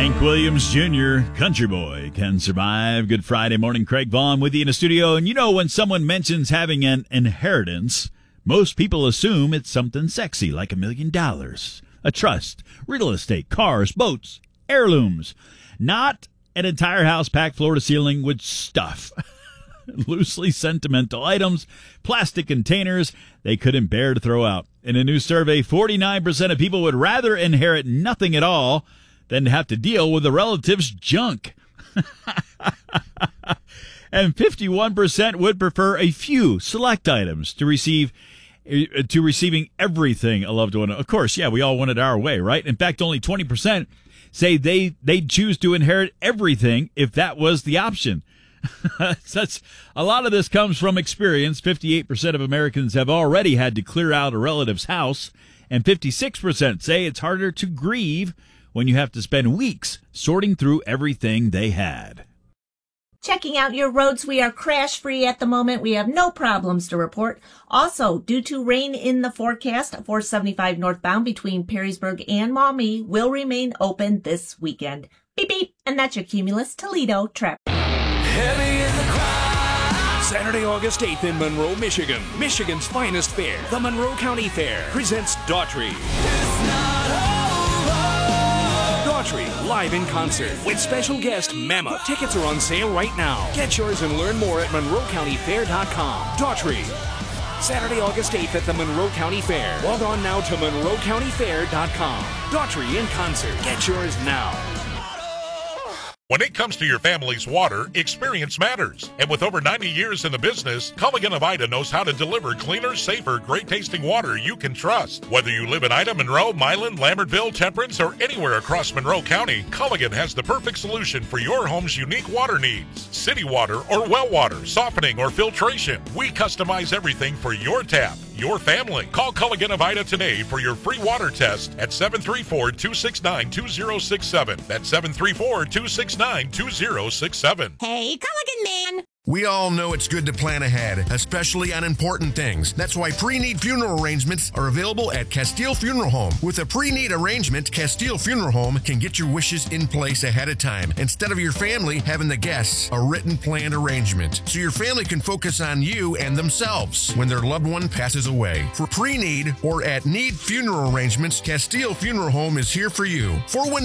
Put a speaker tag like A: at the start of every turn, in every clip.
A: Hank Williams Jr., Country Boy Can Survive. Good Friday morning. Craig Vaughn with you in the studio. And you know, when someone mentions having an inheritance, most people assume it's something sexy like $1 million, a trust, real estate, cars, boats, heirlooms. Not an entire house packed floor to ceiling with stuff. Loosely sentimental items, plastic containers they couldn't bear to throw out. In a new survey, 49% of people would rather inherit nothing at all than to have to deal with a relative's junk. And 51% would prefer a few select items to receiving everything a loved one. Of course, yeah, we all want it our way, right? In fact, only 20% say they'd choose to inherit everything if that was the option. That's a lot of this comes from experience. 58% of Americans have already had to clear out a relative's house, and 56% say it's harder to grieve when you have to spend weeks sorting through everything they had.
B: Checking out your roads. We are crash-free at the moment. We have no problems to report. Also, due to rain in the forecast, 475 northbound between Perrysburg and Maumee will remain open this weekend. Beep, beep. And that's your Cumulus Toledo trip.
C: Heavy in the crowd. Saturday, August 8th in Monroe, Michigan. Michigan's finest fair, the Monroe County Fair, presents Daughtry. Daughtry, live in concert with special guest Mama. Tickets are on sale right now. Get yours and learn more at MonroeCountyFair.com. Daughtry. Saturday, August 8th at the Monroe County Fair. Log on now to MonroeCountyFair.com. Daughtry in concert. Get yours now.
D: When it comes to your family's water, experience matters. And with over 90 years in the business, Culligan of Ida knows how to deliver cleaner, safer, great-tasting water you can trust. Whether you live in Ida, Monroe, Milan, Lambertville, Temperance, or anywhere across Monroe County, Culligan has the perfect solution for your home's unique water needs. City water or well water, softening or filtration. We customize everything for your tap, your family. Call Culligan of Ida today for your free water test at 734-269-2067. That's 734-269-2067.
E: Hey, Culligan man!
F: We all know it's good to plan ahead, especially on important things. That's why pre-need funeral arrangements are available at Castile Funeral Home. With a pre-need arrangement, Castile Funeral Home can get your wishes in place ahead of time, instead of your family having the guests a written planned arrangement, so your family can focus on you and themselves when their loved one passes away. For pre-need or at need funeral arrangements, Castile Funeral Home is here for you.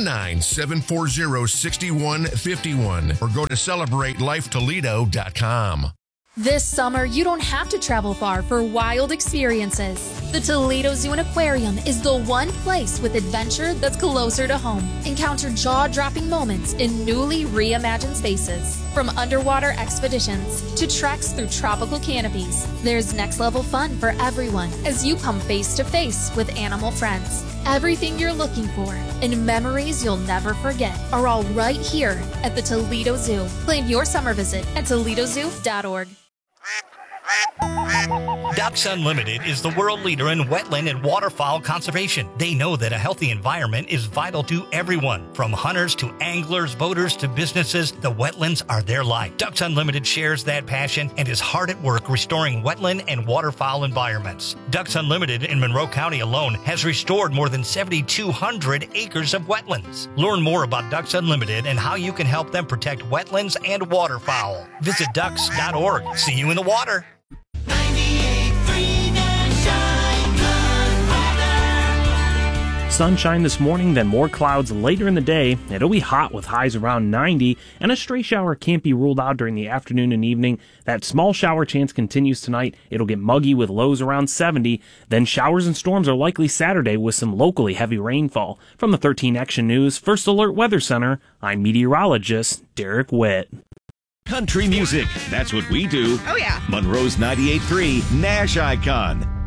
F: 419-740-6151 or go to CelebrateLifeToledo.com.
G: This summer, you don't have to travel far for wild experiences. The Toledo Zoo and Aquarium is the one place with adventure that's closer to home. Encounter jaw-dropping moments in newly reimagined spaces. From underwater expeditions to treks through tropical canopies, there's next-level fun for everyone as you come face-to-face with animal friends. Everything you're looking for and memories you'll never forget are all right here at the Toledo Zoo. Plan your summer visit at ToledoZoo.org.
H: Ducks Unlimited is the world leader in wetland and waterfowl conservation. They know that a healthy environment is vital to everyone. From hunters to anglers, boaters to businesses, the wetlands are their life. Ducks Unlimited shares that passion and is hard at work restoring wetland and waterfowl environments. Ducks Unlimited in Monroe County alone has restored more than 7,200 acres of wetlands. Learn more about Ducks Unlimited and how you can help them protect wetlands and waterfowl. Visit ducks.org. See you in the water.
I: Sunshine this morning, then more clouds later in the day. It'll be hot with highs around 90, and a stray shower can't be ruled out during the afternoon and evening. That small shower chance continues tonight. It'll get muggy with lows around 70. Then showers and storms are likely Saturday with some locally heavy rainfall. From the 13 Action News First Alert Weather Center, I'm meteorologist Derek Witt.
J: Country music, that's what we do.
E: Oh, yeah.
J: Monroe's 98.3 Nash Icon.